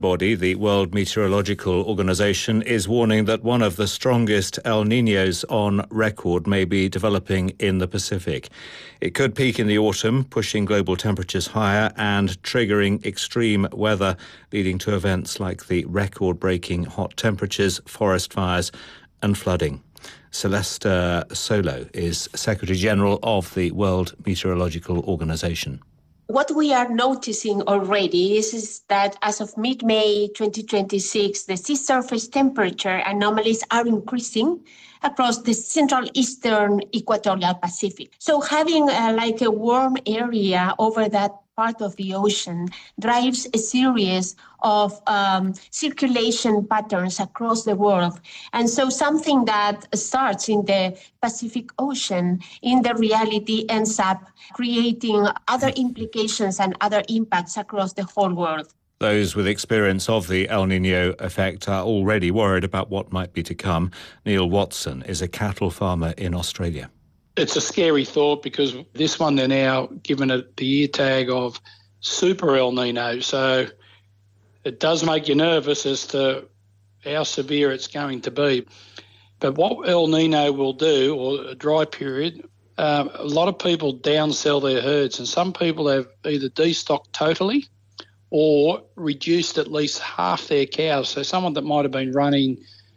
Body, the World Meteorological Organization, is warning that one of the strongest El Niños on record may be developing in the Pacific. It could peak in the autumn, pushing global temperatures higher and triggering extreme weather, leading to events like the record-breaking hot temperatures, forest fires and flooding. Celeste Solo is Secretary General of the World Meteorological Organization. What we are noticing already is that as of mid-May 2026, the sea surface temperature anomalies are increasing across the central eastern equatorial Pacific. So having like a warm area over that part of the ocean drives a series of circulation patterns across the world. And so something that starts in the Pacific Ocean in the reality ends up creating other implications and other impacts across the whole world. Those with experience of the El Niño effect are already worried about what might be to come. Neil Watson is a cattle farmer in Australia. It's a scary thought because this one they're now given it the ear tag of Super El Nino. So it does make you nervous as to how severe it's going to be. But what El Nino will do, or a dry period, a lot of people downsell their herds, and some people have either destocked totally or reduced at least half their cows. So someone that might have been running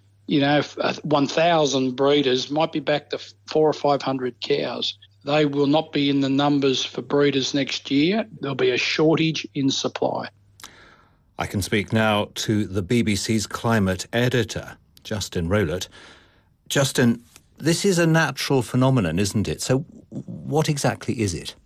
1,000 breeders might be back to 400 or 500 cows. They will not be in the numbers for breeders next year. There'll be a shortage in supply. I can speak now to the BBC's climate editor, Justin Rowlett. Justin, this is a natural phenomenon, isn't it? So what exactly is it?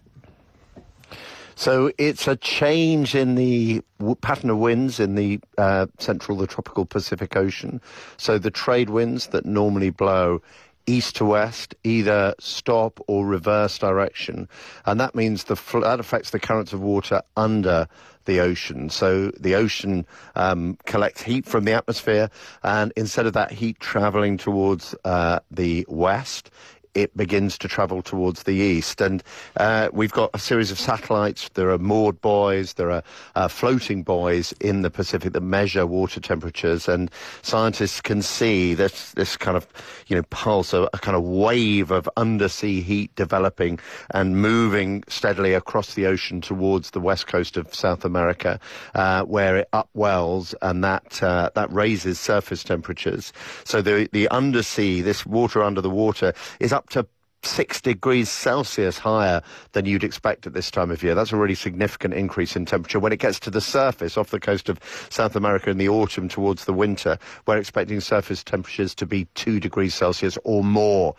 So it's a change in the pattern of winds in the the tropical Pacific Ocean. So the trade winds that normally blow east to west either stop or reverse direction. And that means that affects the currents of water under the ocean. So the ocean collects heat from the atmosphere, and instead of that heat travelling towards the west, it begins to travel towards the east. And we've got a series of satellites. There are moored buoys, there are floating buoys in the Pacific that measure water temperatures, and scientists can see this kind of pulse, a kind of wave of undersea heat developing and moving steadily across the ocean towards the west coast of South America, where it upwells, and that raises surface temperatures. So the undersea, this water under the water, is up to 6 degrees Celsius higher than you'd expect at this time of year. That's a really significant increase in temperature. When it gets to the surface off the coast of South America in the autumn towards the winter, we're expecting surface temperatures to be 2 degrees Celsius or more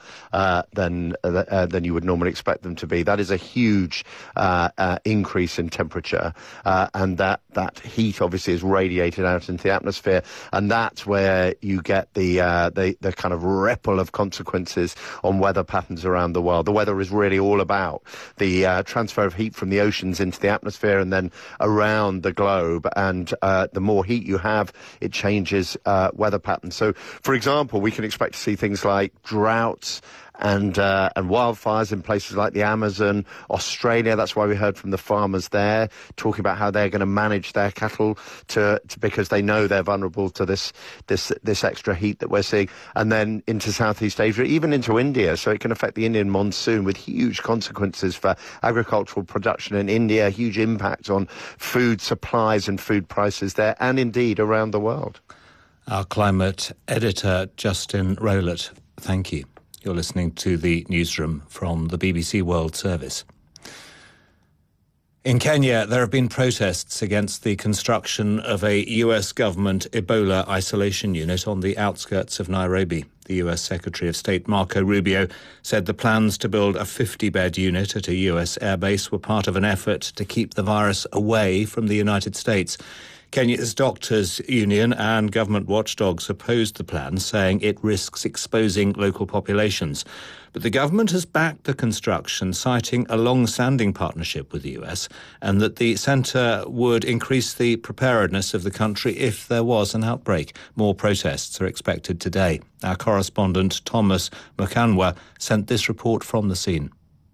than you would normally expect them to be. That is a huge increase in temperature, and that heat obviously is radiated out into the atmosphere, and that's where you get the kind of ripple of consequences on weather patterns around the world. The weather is really all about the transfer of heat from the oceans into the atmosphere and then around the globe. And the more heat you have, it changes weather patterns. So, for example, we can expect to see things like droughts and wildfires in places like the Amazon, Australia. That's why we heard from the farmers there talking about how they're going to manage their cattle because they know they're vulnerable to this extra heat that we're seeing. And then into Southeast Asia, even into India. So it can affect the Indian monsoon with huge consequences for agricultural production in India, huge impact on food supplies and food prices there, and indeed around the world. Our climate editor, Justin Rowlett, thank you. You're listening to the newsroom from the BBC World Service. In Kenya, there have been protests against the construction of a US government Ebola isolation unit on the outskirts of Nairobi. The US Secretary of State Marco Rubio said the plans to build a 50-bed unit at a US airbase were part of an effort to keep the virus away from the United States. Kenya's Doctors' Union and government watchdogs opposed the plan, saying it risks exposing local populations. But the government has backed the construction, citing a long-standing partnership with the US, and that the centre would increase the preparedness of the country if there was an outbreak. More protests are expected today. Our correspondent Thomas Mukanwa sent this report from the scene.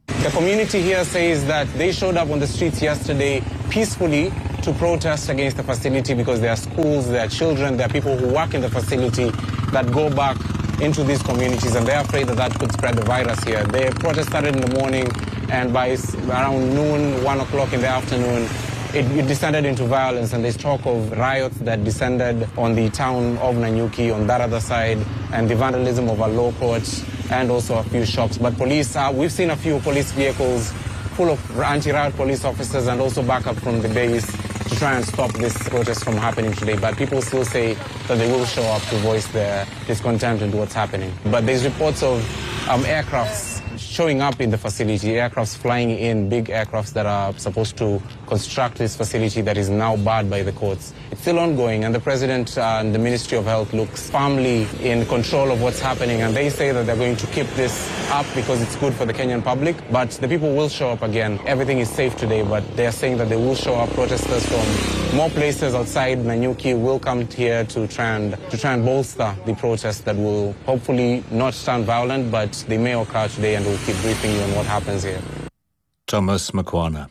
The community here says that they showed up on the streets yesterday peacefully to protest against the facility because there are schools, there are children, there are people who work in the facility that go back into these communities, and they're afraid that that could spread the virus here. The protest started in the morning, and by around noon, 1 o'clock in the afternoon, it descended into violence, and there's talk of riots that descended on the town of Nanyuki on that other side, and the vandalism of a law court and also a few shops. But police, we've seen a few police vehicles full of anti-riot police officers and also backup from the base to try and stop this protest from happening today. But people still say that they will show up to voice their discontent with what's happening. But there's reports of aircrafts showing up in the facility, aircrafts flying in, big aircrafts that are supposed to construct this facility that is now barred by the courts. It's still ongoing, and the President and the Ministry of Health looks firmly in control of what's happening, and they say that they're going to keep this up because it's good for the Kenyan public, but the people will show up again. Everything is safe today, but they're saying that they will show up. Protesters from more places outside Nanyuki will come here to try and bolster the protest that will hopefully not turn violent, but they may occur today, and we'll keep briefing you on what happens here. Thomas Makwana.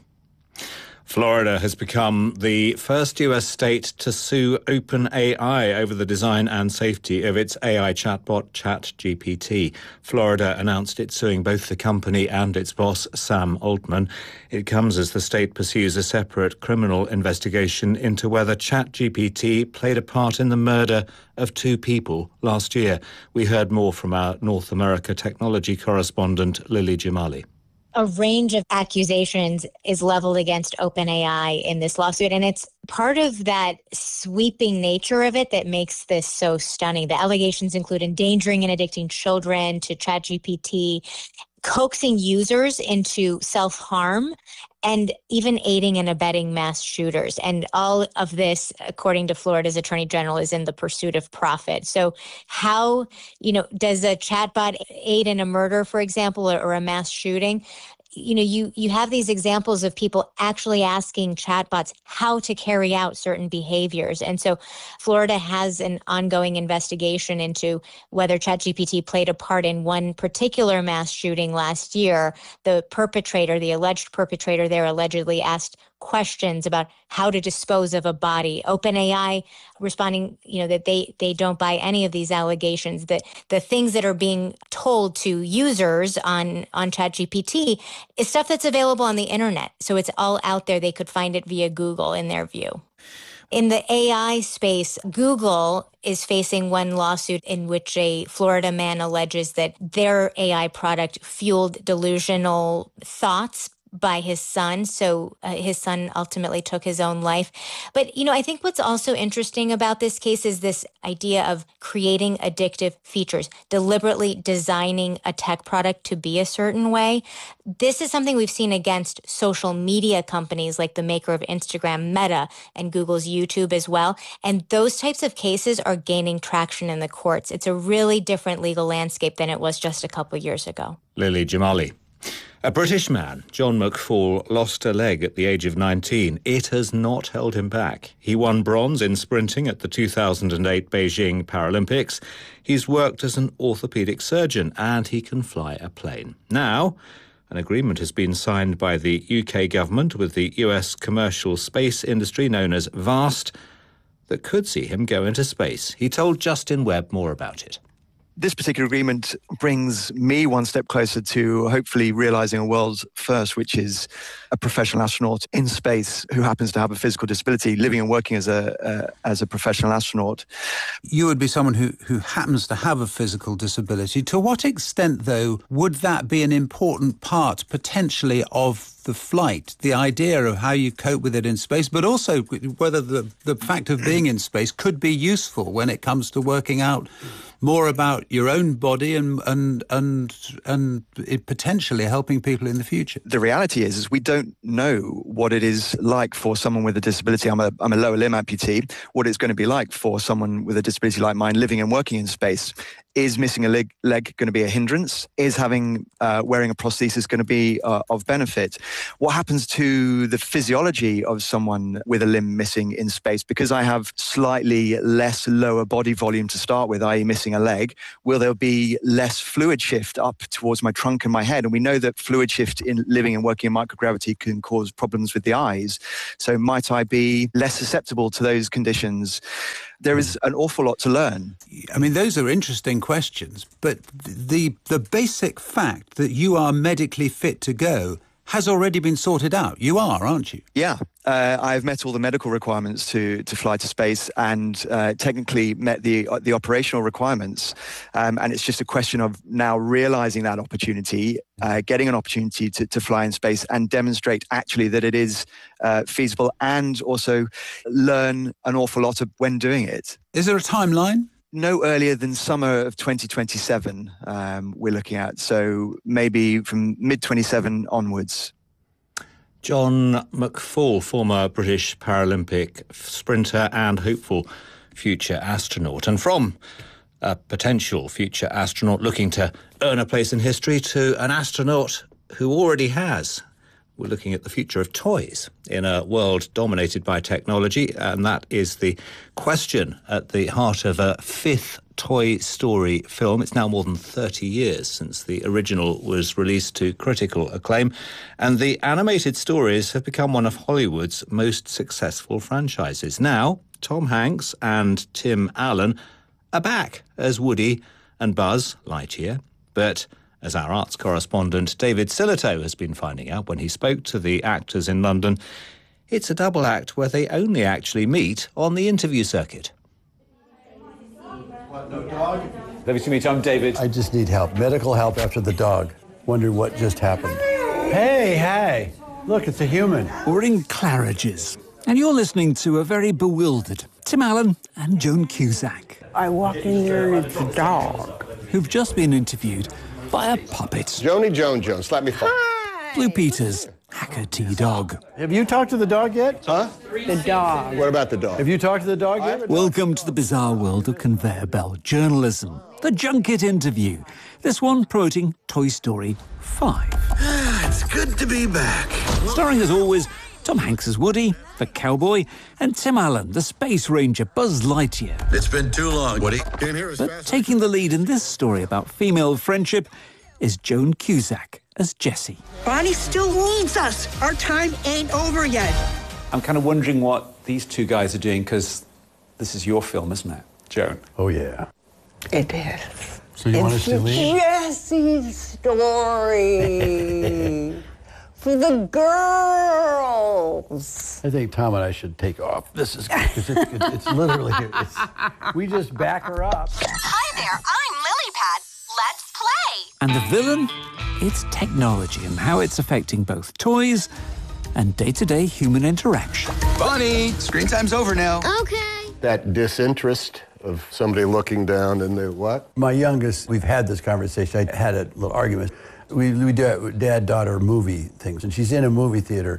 Florida has become the first US state to sue OpenAI over the design and safety of its AI chatbot ChatGPT. Florida announced it's suing both the company and its boss, Sam Altman. It comes as the state pursues a separate criminal investigation into whether ChatGPT played a part in the murder of 2 people last year. We heard more from our North America technology correspondent, Lily Jamali. A range of accusations is leveled against OpenAI in this lawsuit, and it's part of that sweeping nature of it that makes this so stunning. The allegations include endangering and addicting children to ChatGPT, coaxing users into self-harm, and even aiding and abetting mass shooters. And all of this, according to Florida's Attorney General, is in the pursuit of profit. So how, does a chatbot aid in a murder, for example, or a mass shooting? You have these examples of people actually asking chatbots how to carry out certain behaviors. And so Florida has an ongoing investigation into whether ChatGPT played a part in one particular mass shooting last year. The alleged perpetrator there allegedly asked questions about how to dispose of a body. OpenAI responding, that they don't buy any of these allegations, that the things that are being told to users on ChatGPT is stuff that's available on the internet. So it's all out there. They could find it via Google in their view. In the AI space, Google is facing one lawsuit in which a Florida man alleges that their AI product fueled delusional thoughts by his son. So his son ultimately took his own life. But, I think what's also interesting about this case is this idea of creating addictive features, deliberately designing a tech product to be a certain way. This is something we've seen against social media companies like the maker of Instagram, Meta, and Google's YouTube as well. And those types of cases are gaining traction in the courts. It's a really different legal landscape than it was just a couple of years ago. Lily Jamali. A British man, John McFall, lost a leg at the age of 19. It has not held him back. He won bronze in sprinting at the 2008 Beijing Paralympics. He's worked as an orthopaedic surgeon and he can fly a plane. Now, an agreement has been signed by the UK government with the US commercial space industry known as VAST that could see him go into space. He told Justin Webb more about it. This particular agreement brings me one step closer to hopefully realizing a world's first, which is a professional astronaut in space who happens to have a physical disability, living and working as a professional astronaut. You would be someone who happens to have a physical disability. To what extent, though, would that be an important part, potentially, of the flight, the idea of how you cope with it in space, but also whether the fact of being in space could be useful when it comes to working out more about your own body and it potentially helping people in the future? The reality is we don't know what it is like for someone with a disability. I'm a lower limb amputee. What it's going to be like for someone with a disability like mine living and working in space. Is missing a leg going to be a hindrance? Is wearing a prosthesis going to be of benefit? what happens to the physiology of someone with a limb missing in space? Because I have slightly less lower body volume to start with, i.e. missing a leg, will there be less fluid shift up towards my trunk and my head? And we know that fluid shift in living and working in microgravity can cause problems with the eyes. So might I be less susceptible to those conditions? There is an awful lot to learn. I mean, those are interesting questions, but the basic fact that you are medically fit to go has already been sorted out. You are, aren't you? Yeah. I've met all the medical requirements to fly to space and technically met the operational requirements. And it's just a question of now realizing that opportunity, getting an opportunity to fly in space and demonstrate actually that it is feasible, and also learn an awful lot when doing it. Is there a timeline? No earlier than summer of 2027 we're looking at. So maybe from mid-27 onwards. John McFall, former British Paralympic sprinter and hopeful future astronaut. And from a potential future astronaut looking to earn a place in history to an astronaut who already has. We're looking at the future of toys in a world dominated by technology, and that is the question at the heart of a fifth Toy Story film. It's now more than 30 years since the original was released to critical acclaim, and the animated stories have become one of Hollywood's most successful franchises. Now, Tom Hanks and Tim Allen are back as Woody and Buzz Lightyear, but as our arts correspondent David Silito has been finding out when he spoke to the actors in London, it's a double act where they only actually meet on the interview circuit. What, no dog? Lovely to meet you. I'm David. I just need help. Medical help after the dog. Wonder what just happened. Hey. Look, it's a human. We're in Claridge's, and you're listening to a very bewildered Tim Allen and Joan Cusack. I walk in there and it's a dog. Who've just been interviewed by a puppet. Joni Jones, let me fall. Blue Peter's Hacker T-Dog. Have you talked to the dog yet? Huh? The dog. What about the dog? Have you talked to the dog yet? Welcome to the bizarre world of conveyor belt journalism. The Junket Interview. This one promoting Toy Story 5. It's good to be back. Starring, as always, Tom Hanks as Woody, the cowboy, and Tim Allen, the space ranger Buzz Lightyear. It's been too long, Woody. Can't hear us But fast. taking the lead in this story about female friendship is Joan Cusack as Jessie. Bonnie still needs us. Our time ain't over yet. I'm kind of wondering what these two guys are doing, because this is your film, isn't it, Joan? Oh, yeah. It is. So you want us to leave? Jessie's story. For the girls. I think Tom and I should take off. This is good, because it's literally, we just back her up. Hi there, I'm Lilypad. Let's play. And the villain? It's technology and how it's affecting both toys and day-to-day human interaction. Bonnie, screen time's over now. Okay. That disinterest of somebody looking down and the what? My youngest, we've had this conversation. I had a little argument. We do dad-daughter movie things, and she's in a movie theater,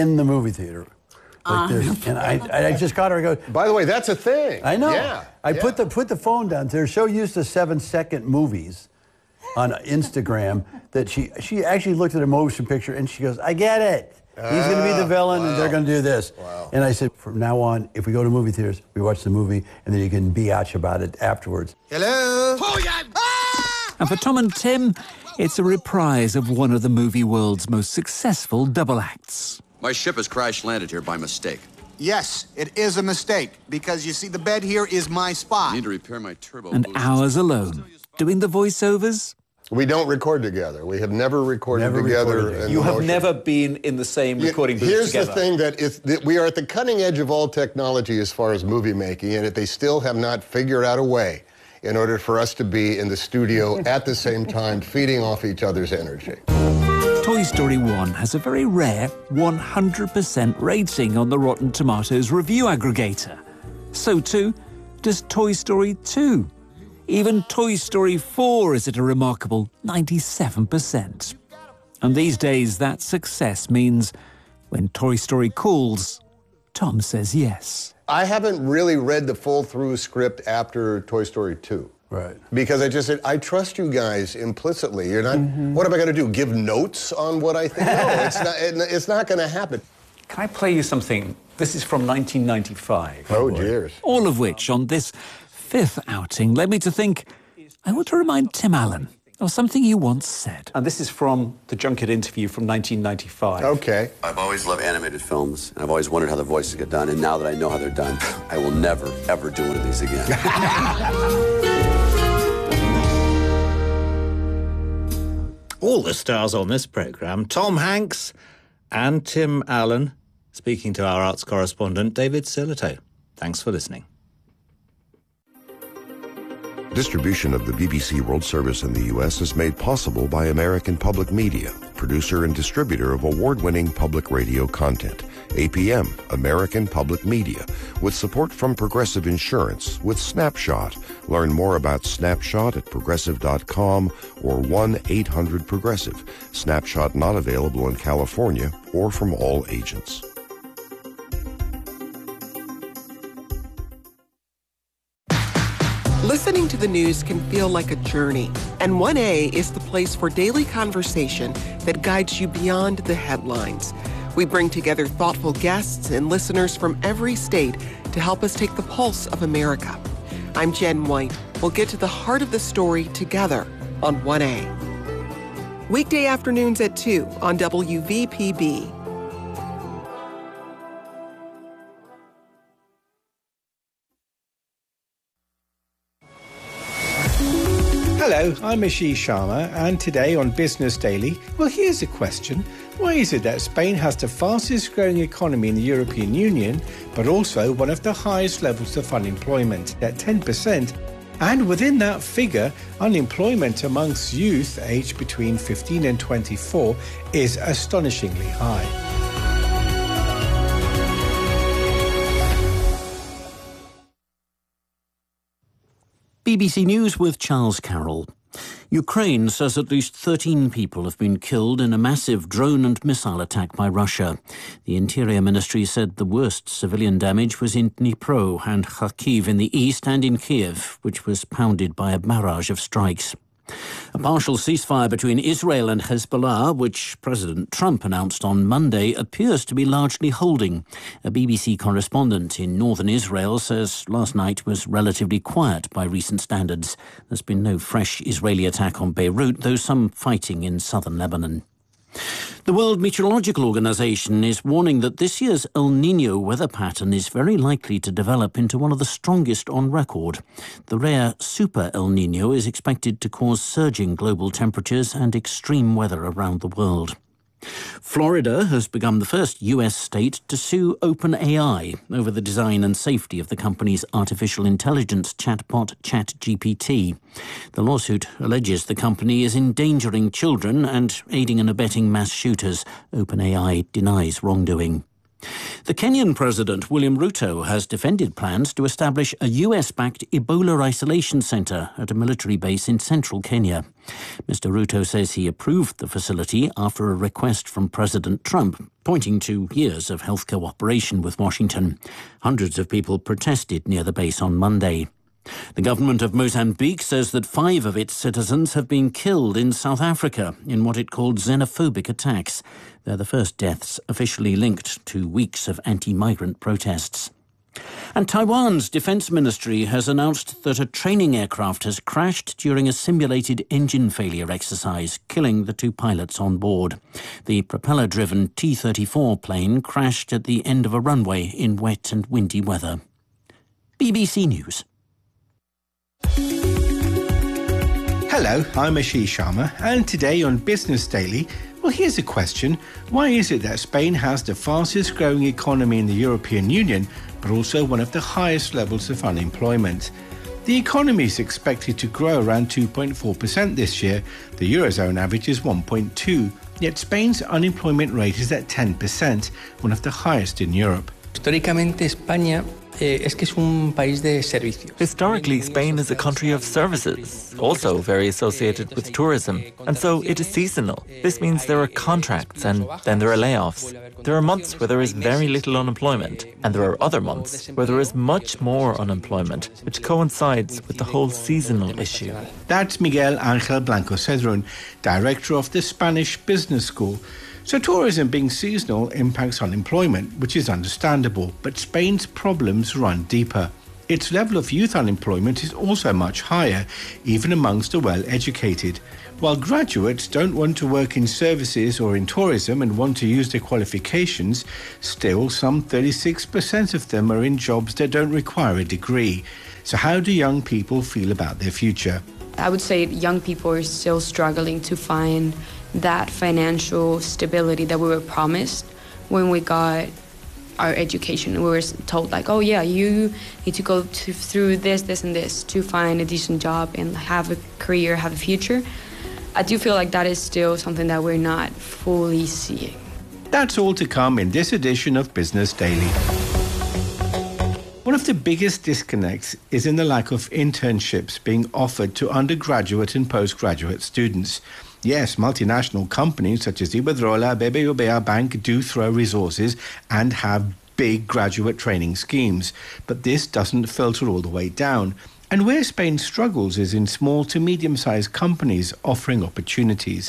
like this. And I just caught her and go, By the way, that's a thing. I know. Yeah. I put the phone down. They're so used to 7-second movies on Instagram that she actually looked at a motion picture and she goes, I get it. He's going to be the villain and they're going to do this. Wow. And I said, from now on, if we go to movie theaters, we watch the movie and then you can biatch about it afterwards. Hello? And for Tom and Tim, it's a reprise of one of the movie world's most successful double acts. My ship has crash-landed here by mistake. Yes, it is a mistake, because you see, the bed here is my spot. I need to repair my turbo And boost. hours alone, doing the voiceovers. We don't record together. We have never recorded together. in You the have motion. never been in the same recording booth Here's together. the thing that we are at the cutting edge of all technology as far as movie making, and they still have not figured out a way in order for us to be in the studio at the same time, feeding off each other's energy. Toy Story 1 has a very rare 100% rating on the Rotten Tomatoes review aggregator. So too does Toy Story 2. Even Toy Story 4 is at a remarkable 97%. And these days, that success means when Toy Story calls, Tom says yes. I haven't really read the full-through script after Toy Story 2. Right. Because I just said, I trust you guys implicitly. You're not, what am I going to do? Give notes on what I think? No, it's not going to happen. Can I play you something? This is from 1995. Oh, dears. All of which, on this fifth outing, led me to think, I want to remind Tim Allen of something you once said. And this is from the Junket interview from 1995. Okay. I've always loved animated films, and I've always wondered how the voices get done, and now that I know how they're done, I will never, ever do one of these again. All the stars on this programme, Tom Hanks and Tim Allen, speaking to our arts correspondent, David Sillito. Thanks for listening. Distribution of the BBC World Service in the U.S. is made possible by American Public Media, producer and distributor of award-winning public radio content. APM, American Public Media, with support from Progressive Insurance with Snapshot. Learn more about Snapshot at progressive.com or 1-800-PROGRESSIVE. Snapshot not available in California or from all agents. Listening to the news can feel like a journey, and 1A is the place for daily conversation that guides you beyond the headlines. We bring together thoughtful guests and listeners from every state to help us take the pulse of America. I'm Jen White. We'll get to the heart of the story together on 1A. Weekday afternoons at 2 on WVPB. Hello, I'm Ashish Sharma, and today on Business Daily, well, here's a question. Why is it that Spain has the fastest growing economy in the European Union, but also one of the highest levels of unemployment at 10%? And within that figure, unemployment amongst youth aged between 15 and 24 is astonishingly high. BBC News with Charles Carroll. Ukraine says at least 13 people have been killed in a massive drone and missile attack by Russia. The Interior Ministry said the worst civilian damage was in Dnipro and Kharkiv in the east and in Kiev, which was pounded by a barrage of strikes. A partial ceasefire between Israel and Hezbollah, which President Trump announced on Monday, appears to be largely holding. A BBC correspondent in northern Israel says last night was relatively quiet by recent standards. There's been no fresh Israeli attack on Beirut, though some fighting in southern Lebanon. The World Meteorological Organization is warning that this year's El Niño weather pattern is very likely to develop into one of the strongest on record. The rare Super El Niño is expected to cause surging global temperatures and extreme weather around the world. Florida has become the first U.S. state to sue OpenAI over the design and safety of the company's artificial intelligence chatbot ChatGPT. The lawsuit alleges the company is endangering children and aiding and abetting mass shooters. OpenAI denies wrongdoing. The Kenyan President, William Ruto, has defended plans to establish a US-backed Ebola isolation centre at a military base in central Kenya. Mr. Ruto says he approved the facility after a request from President Trump, pointing to years of health cooperation with Washington. Hundreds of people protested near the base on Monday. The government of Mozambique says that 5 of its citizens have been killed in South Africa in what it called xenophobic attacks. They're the first deaths officially linked to weeks of anti-migrant protests. And Taiwan's defense ministry has announced that a training aircraft has crashed during a simulated engine failure exercise, killing the 2 pilots on board. The propeller-driven T-34 plane crashed at the end of a runway in wet and windy weather. BBC News. Hello, I'm Ashish Sharma, and today on Business Daily, well, here's a question. Why is it that Spain has the fastest growing economy in the European Union, but also one of the highest levels of unemployment? The economy is expected to grow around 2.4% this year. The Eurozone average is 1.2%, yet Spain's unemployment rate is at 10%, one of the highest in Europe. Históricamente, España es que es un país de servicios. Historically, Spain is a country of services, also very associated with tourism, and so it is seasonal. This means there are contracts and then there are layoffs. There are months where there is very little unemployment, and there are other months where there is much more unemployment, which coincides with the whole seasonal issue. That's Miguel Ángel Blanco Cedrón, director of the Spanish Business School. So tourism being seasonal impacts unemployment, which is understandable, but Spain's problems run deeper. Its level of youth unemployment is also much higher, even amongst the well-educated. While graduates don't want to work in services or in tourism and want to use their qualifications, still some 36% of them are in jobs that don't require a degree. So how do young people feel about their future? I would say young people are still struggling to find that financial stability that we were promised when we got our education. We were told like, oh yeah, you need to go through this and this to find a decent job and have a career, have a future. I do feel like that is still something that we're not fully seeing. That's all to come in this edition of Business Daily. One of the biggest disconnects is in the lack of internships being offered to undergraduate and postgraduate students. Yes, multinational companies such as Iberdrola, BBVA Bank do throw resources and have big graduate training schemes, but this doesn't filter all the way down. And where Spain struggles is in small to medium-sized companies offering opportunities.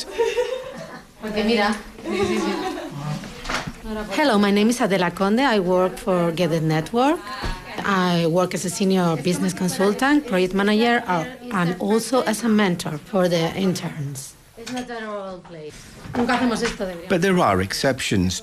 Hello, my name is Adela Conde. I work for Get Network. I work as a senior business consultant, project manager, and also as a mentor for the interns. It's not that all place. But there are exceptions.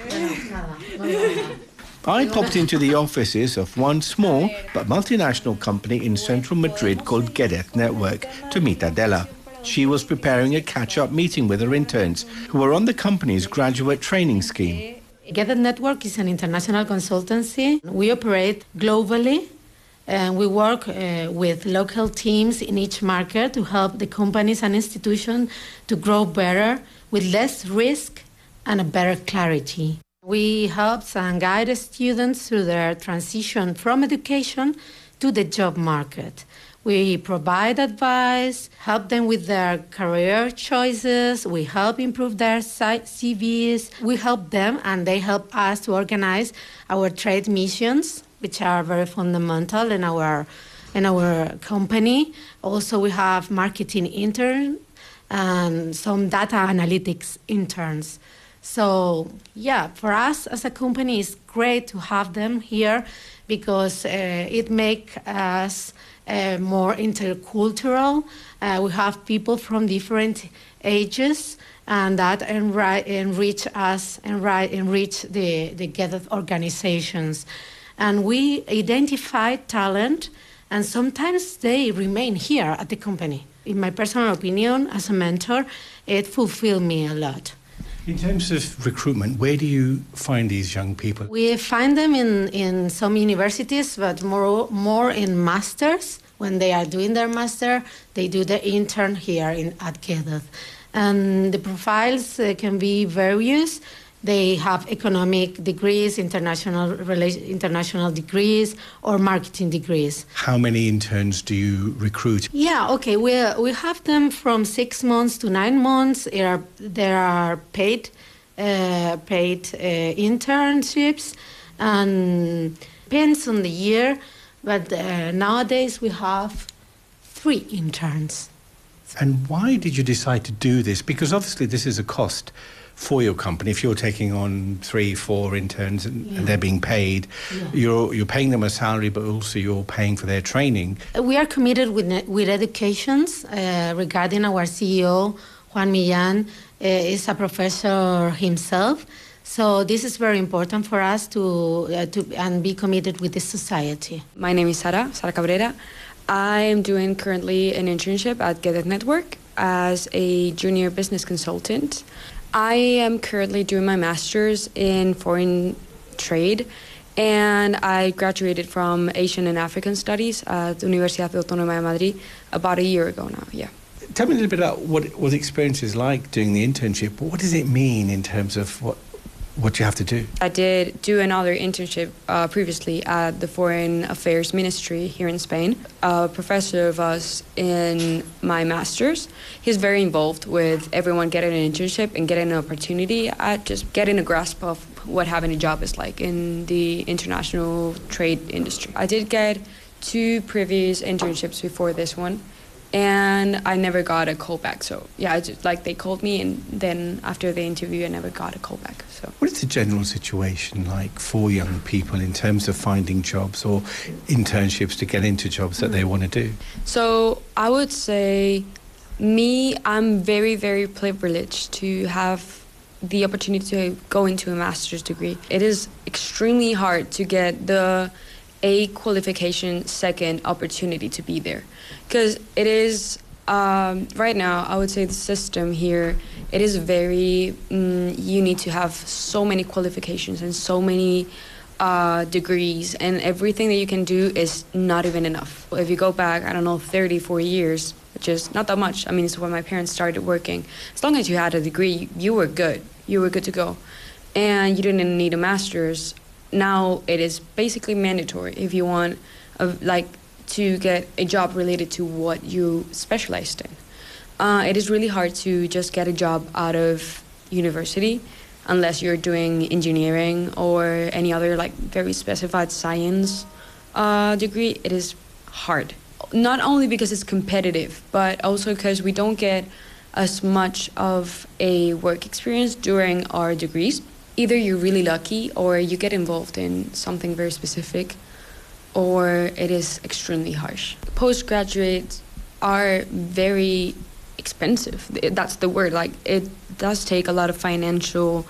I popped into the offices of one small but multinational company in central Madrid called Get Network to meet Adela. She was preparing a catch-up meeting with her interns who were on the company's graduate training scheme. Get Network is an international consultancy. We operate globally and we work with local teams in each market to help the companies and institutions to grow better with less risk and a better clarity. We help and guide students through their transition from education to the job market. We provide advice, help them with their career choices, we help improve their CVs, we help them and they help us to organize our trade missions, which are very fundamental in our company. Also, we have marketing interns and some data analytics interns. So, yeah, for us as a company, it's great to have them here because it makes us more intercultural. We have people from different ages, and that enrich us and enrich the Get organizations. And we identify talent, and sometimes they remain here at the company. In my personal opinion, as a mentor, it fulfilled me a lot. In terms of recruitment, where do you find these young people? We find them in some universities, but more in masters. When they are doing their master, they do the intern here at GEDED. And the profiles can be various. They have economic degrees, international degrees, or marketing degrees. How many interns do you recruit? Yeah, okay. We have them from 6 months to 9 months. There are paid internships, and depends on the year. But nowadays we have 3 interns. And why did you decide to do this? Because obviously this is a cost for your company. If you're taking on 3-4 interns and they're being paid, you're paying them a salary, but also you're paying for their training. We are committed with educations. Regarding our CEO, Juan Millán, is a professor himself. So this is very important for us to be committed with this society. My name is Sara Cabrera. I am doing currently an internship at Get Network as a junior business consultant. I am currently doing my master's in foreign trade, and I graduated from Asian and African Studies at the Universidad Autónoma de Madrid about a year ago now, yeah. Tell me a little bit about what the experience is like doing the internship. What does it mean in terms of what What do you have to do? I did do another internship previously at the Foreign Affairs Ministry here in Spain. A professor of us in my master's, he's very involved with everyone getting an internship and getting an opportunity at just getting a grasp of what having a job is like in the international trade industry. I did get 2 previous internships before this one, and I never got a call back. So yeah, they called me, and then after the interview, I never got a call back. So what is the general situation like for young people in terms of finding jobs or internships to get into jobs that they want to do? So I would say, I'm very, very privileged to have the opportunity to go into a master's degree. It is extremely hard to get the A qualification second opportunity to be there, because it is right now, I would say the system here, it is very you need to have so many qualifications and so many degrees, and everything that you can do is not even enough. If you go back, I don't know, 34 years, which is not that much. I mean, it's when my parents started working. As long as you had a degree, you were good. You were good to go, and you didn't need a master's. Now it is basically mandatory if you want to get a job related to what you specialized in. It is really hard to just get a job out of university unless you're doing engineering or any other very specified science degree. It is hard, not only because it's competitive, but also because we don't get as much of a work experience during our degrees. Either you're really lucky or you get involved in something very specific, or it is extremely harsh. Postgraduates are very expensive. That's the word. It does take a lot of financial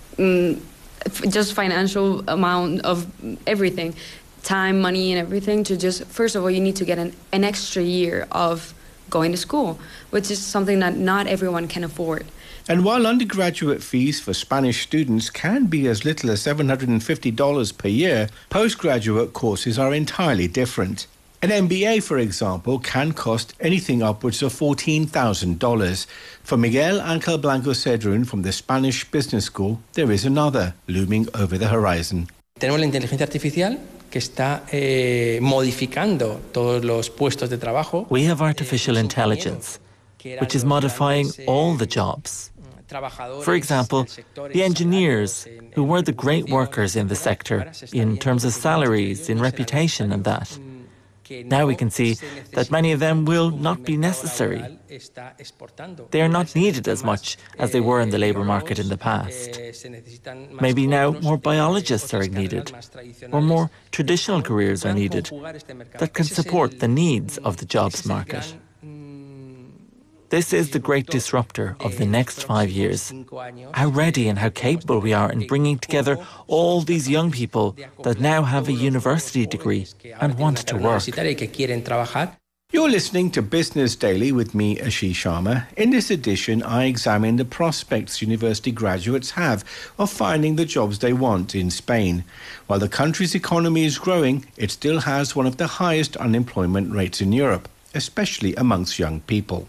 amount of everything, time, money, and everything to just, first of all, you need to get an extra year of going to school, which is something that not everyone can afford. And while undergraduate fees for Spanish students can be as little as $750 per year, postgraduate courses are entirely different. An MBA, for example, can cost anything upwards of $14,000. For Miguel Ángel Blanco Cedrún from the Spanish Business School, there is another looming over the horizon. Tenemos la inteligencia artificial que está modificando todos los puestos de trabajo. We have artificial intelligence, which is modifying all the jobs. For example, the engineers, who were the great workers in the sector in terms of salaries, in reputation and that. Now we can see that many of them will not be necessary. They are not needed as much as they were in the labour market in the past. Maybe now more biologists are needed, or more traditional careers are needed that can support the needs of the jobs market. This is the great disruptor of the next 5 years. How ready and how capable we are in bringing together all these young people that now have a university degree and want to work. You're listening to Business Daily with me, Ashish Sharma. In this edition, I examine the prospects university graduates have of finding the jobs they want in Spain. While the country's economy is growing, it still has one of the highest unemployment rates in Europe, especially amongst young people.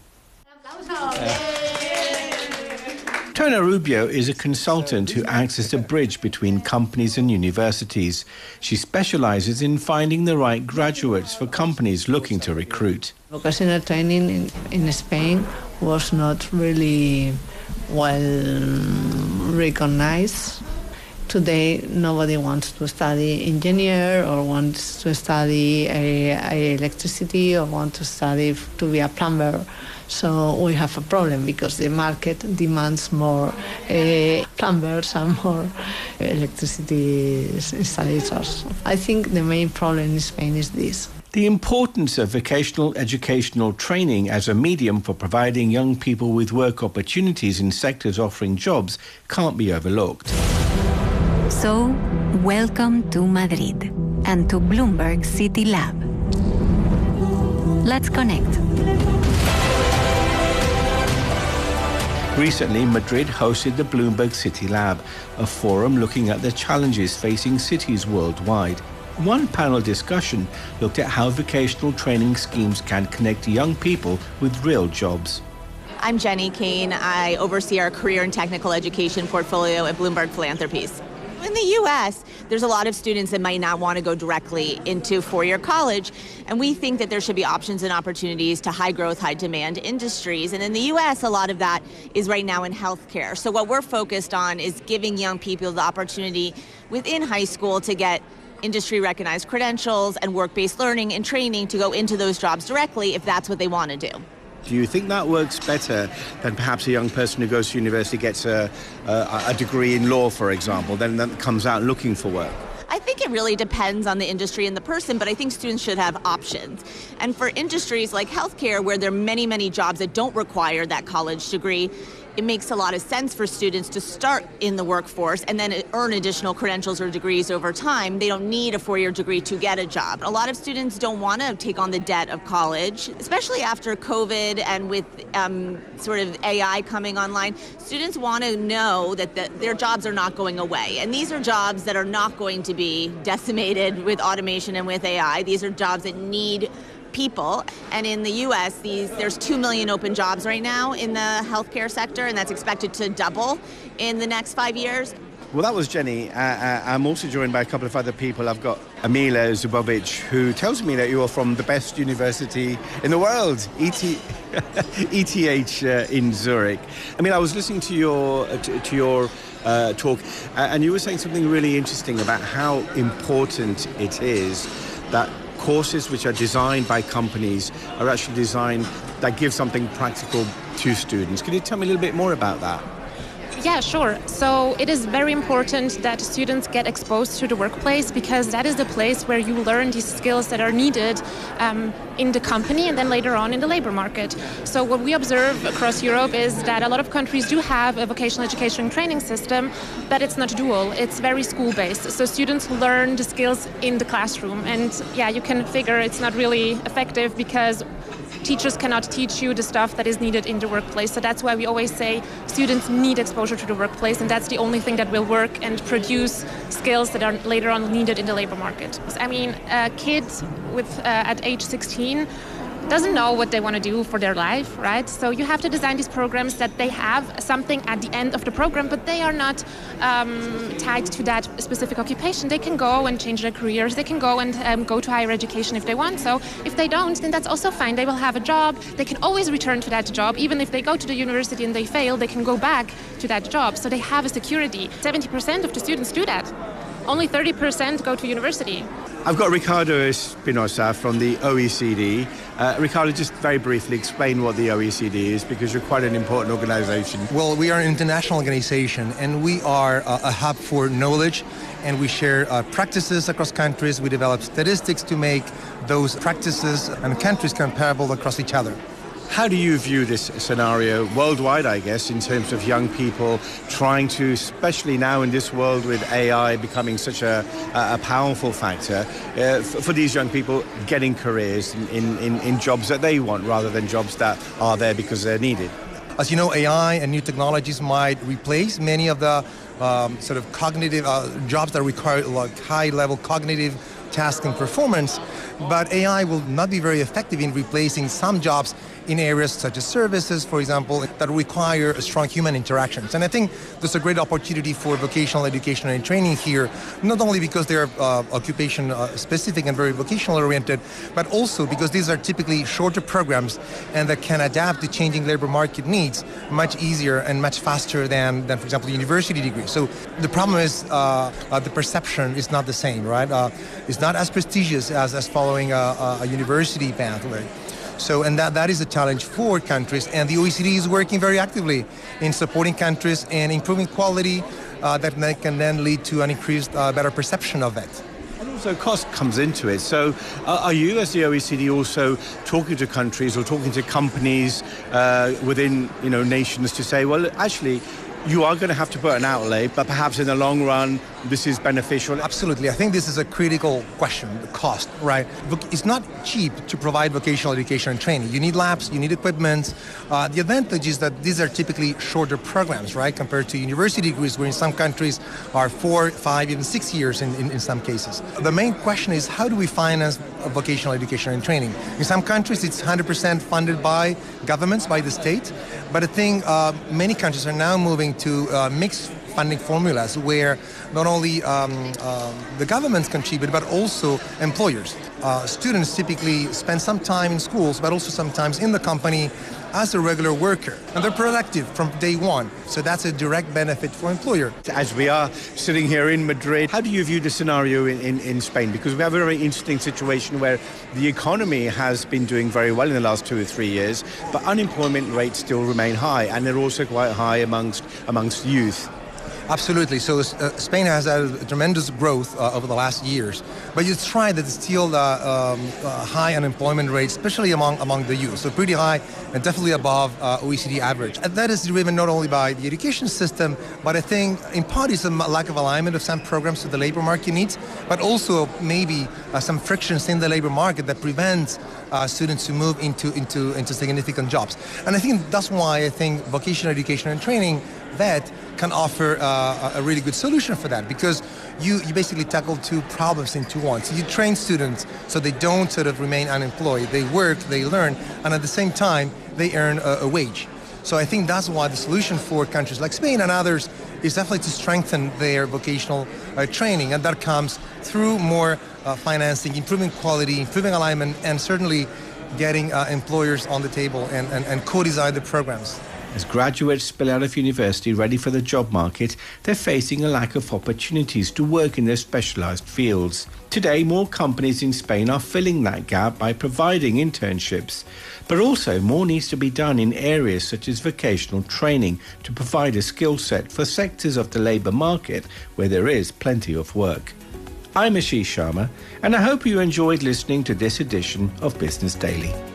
Tona Rubio is a consultant who acts as a bridge between companies and universities. She specializes in finding the right graduates for companies looking to recruit. Vocational training in Spain was not really well recognized. Today, nobody wants to study engineer or wants to study electricity or want to study to be a plumber. So we have a problem because the market demands more plumbers and more electricity installators. I think the main problem in Spain is this. The importance of vocational educational training as a medium for providing young people with work opportunities in sectors offering jobs can't be overlooked. So, welcome to Madrid and to Bloomberg City Lab. Let's connect. Recently, Madrid hosted the Bloomberg City Lab, a forum looking at the challenges facing cities worldwide. One panel discussion looked at how vocational training schemes can connect young people with real jobs. I'm Jenny Kane. I oversee our career and technical education portfolio at Bloomberg Philanthropies. In the U.S., there's a lot of students that might not want to go directly into four-year college, and we think that there should be options and opportunities to high-growth, high-demand industries. And in the U.S., a lot of that is right now in healthcare. So what we're focused on is giving young people the opportunity within high school to get industry-recognized credentials and work-based learning and training to go into those jobs directly if that's what they want to do. Do you think that works better than perhaps a young person who goes to university gets a degree in law, for example, then comes out looking for work? I think it really depends on the industry and the person, but I think students should have options. And for industries like healthcare, where there are many, many jobs that don't require that college degree, it makes a lot of sense for students to start in the workforce and then earn additional credentials or degrees over time. They don't need a four-year degree to get a job. A lot of students don't want to take on the debt of college, especially after COVID and with sort of AI coming online. Students want to know that their jobs are not going away. And these are jobs that are not going to be decimated with automation and with AI. These are jobs that need people. And in the U.S., there's 2 million open jobs right now in the healthcare sector, and that's expected to double in the next 5 years. Well, that was Jenny. I'm also joined by a couple of other people. I've got Emila Zubovic, who tells me that you are from the best university in the world, ETH in Zurich. I mean, I was listening to your talk, and you were saying something really interesting about how important it is that courses which are designed by companies are actually designed that give something practical to students. Can you tell me a little bit more about that? Yeah, sure. So it is very important that students get exposed to the workplace, because that is the place where you learn these skills that are needed in the company and then later on in the labor market. So what we observe across Europe is that a lot of countries do have a vocational education training system, but it's not dual. It's very school-based. So students learn the skills in the classroom. And yeah, you can figure it's not really effective because teachers cannot teach you the stuff that is needed in the workplace. So that's why we always say students need exposure to the workplace, and that's the only thing that will work and produce skills that are later on needed in the labor market. I mean, a kid at age 16 doesn't know what they want to do for their life, right? So you have to design these programs that they have something at the end of the program, but they are not tied to that specific occupation. They can go and change their careers. They can go and go to higher education if they want. So if they don't, then that's also fine. They will have a job. They can always return to that job. Even if they go to the university and they fail, they can go back to that job. So they have a security. 70% of the students do that. Only 30% go to university. I've got Ricardo Espinosa from the OECD. Ricardo, just very briefly explain what the OECD is, because you're quite an important organization. Well, we are an international organization, and we are a hub for knowledge, and we share practices across countries. We develop statistics to make those practices and countries comparable across each other. How do you view this scenario worldwide, I guess, in terms of young people trying to, especially now in this world with AI becoming such a powerful factor, for these young people getting careers in jobs that they want rather than jobs that are there because they're needed? As you know, AI and new technologies might replace many of the sort of cognitive jobs that require like high-level cognitive task and performance, but AI will not be very effective in replacing some jobs in areas such as services, for example, that require strong human interactions. And I think there's a great opportunity for vocational education and training here, not only because they're occupation specific and very vocational oriented, but also because these are typically shorter programs and that can adapt to changing labor market needs much easier and much faster than for example, university degrees. So the problem is the perception is not the same, right? It's not as prestigious as following a university pathway. So, and that is a challenge for countries, and the OECD is working very actively in supporting countries and improving quality that can then lead to an increased, better perception of it. And also cost comes into it. So are you, as the OECD, also talking to countries or talking to companies within, nations to say, well, actually, you are going to have to put an outlay, but perhaps in the long run, this is beneficial? Absolutely. I think this is a critical question, the cost, right? It's not cheap to provide vocational education and training. You need labs, you need equipment. The advantage is that these are typically shorter programs, right, compared to university degrees, where in some countries are 4, 5, even 6 years in some cases. The main question is, how do we finance vocational education and training. In some countries, it's 100% funded by governments, by the state. But I think many countries are now moving to mixed funding formulas where not only the governments contribute, but also employers. Students typically spend some time in schools, but also sometimes in the company as a regular worker. And they're productive from day one. So that's a direct benefit for employer. As we are sitting here in Madrid, how do you view the scenario in Spain? Because we have a very interesting situation where the economy has been doing very well in the last 2 or 3 years, but unemployment rates still remain high, and they're also quite high amongst youth. Absolutely. So Spain has had a tremendous growth over the last years, but you try that it's still high unemployment rate, especially among the youth. So pretty high and definitely above OECD average. And that is driven not only by the education system, but I think in part is a lack of alignment of some programs to the labor market needs, but also maybe some frictions in the labor market that prevents students to move into significant jobs. And I think that's why I think vocational education and training that can offer a really good solution for that, because you basically tackle two problems into one. So you train students so they don't sort of remain unemployed. They work, they learn, and at the same time, they earn a wage. So I think that's why the solution for countries like Spain and others is definitely to strengthen their vocational training, and that comes through more financing, improving quality, improving alignment, and certainly getting employers on the table and co-design the programs. As graduates spill out of university ready for the job market, they're facing a lack of opportunities to work in their specialised fields. Today, more companies in Spain are filling that gap by providing internships. But also, more needs to be done in areas such as vocational training to provide a skill set for sectors of the labour market where there is plenty of work. I'm Ashish Sharma, and I hope you enjoyed listening to this edition of Business Daily.